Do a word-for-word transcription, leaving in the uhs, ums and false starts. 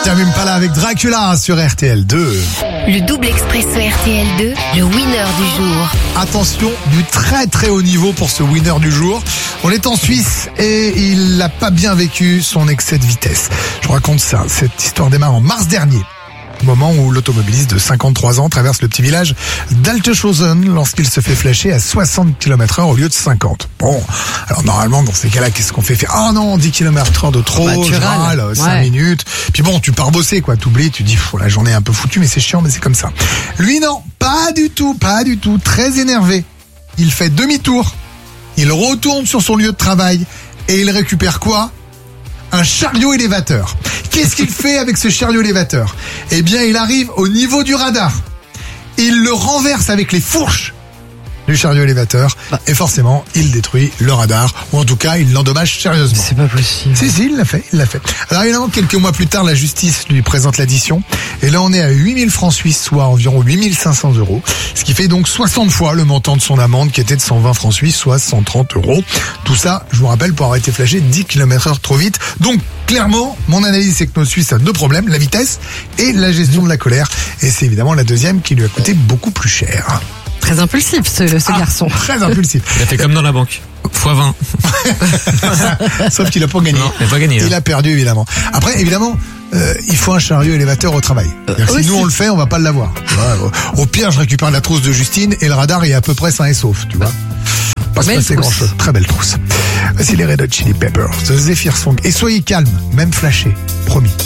termine pas là avec Dracula sur R T L deux. Le double expresso R T L deux, le winner du jour. Attention, du très très haut niveau pour ce winner du jour. On est en Suisse et il n'a pas bien vécu son excès de vitesse. Je vous raconte ça. Cette histoire démarre en mars dernier. Au moment où l'automobiliste de cinquante-trois ans traverse le petit village d'Alteshausen lorsqu'il se fait flasher à soixante kilomètres heure au lieu de cinquante. Bon, alors normalement dans ces cas-là, qu'est-ce qu'on fait faire? Oh non, dix kilomètres heure de trop, bah, tu je râle, râles. cinq Ouais. minutes. Puis bon, tu pars bosser quoi, t'oublies, tu dis pff, la journée est un peu foutue mais c'est chiant, mais c'est comme ça. Lui non, pas du tout, pas du tout, très énervé. Il fait demi-tour, il retourne sur son lieu de travail et il récupère quoi? Un chariot élévateur. Qu'est-ce qu'il fait avec ce chariot élévateur? Eh bien, il arrive au niveau du radar. Il le renverse avec les fourches du chariot élévateur et forcément, il détruit le radar, ou en tout cas, il l'endommage sérieusement. C'est pas possible. Si, si, il l'a fait, il l'a fait. Alors évidemment, quelques mois plus tard, la justice lui présente l'addition. Et là, on est à huit mille francs suisses, soit environ huit mille cinq cents euros. Ce qui fait donc soixante fois le montant de son amende, qui était de cent vingt francs suisses, soit cent trente euros. Tout ça, je vous rappelle, pour avoir été flashé dix kilomètres heure trop vite. Donc, clairement, mon analyse, c'est que nos Suisses ont deux problèmes, la vitesse et la gestion de la colère. Et c'est évidemment la deuxième qui lui a coûté beaucoup plus cher. Très impulsif, ce, ce Ah, garçon. Très impulsif. Il a fait comme dans la banque. fois vingt. Sauf qu'il a pas gagné. Non, il a pas gagné. Il a perdu, évidemment. Après, évidemment, euh, il faut un chariot élévateur au travail. C'est-à-dire que si nous on le fait, on va pas l'avoir. Tu vois, au, au pire, je récupère la trousse de Justine et le radar est à peu près sain et sauf, tu vois. Pas se Belle passer trousse. grand chose. Très belle trousse. Voici les Red Hot Chili Peppers, The Zephyr Song. Et soyez calmes, même flashés. Promis.